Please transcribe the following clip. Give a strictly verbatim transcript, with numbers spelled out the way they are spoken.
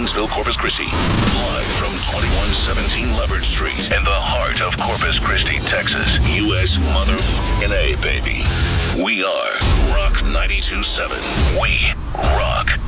Gainesville, Corpus Christi. Live from twenty-one seventeen Leopard Street in the heart of Corpus Christi, Texas. U S motherfucking A, baby. We are Rock ninety-two point seven. We rock.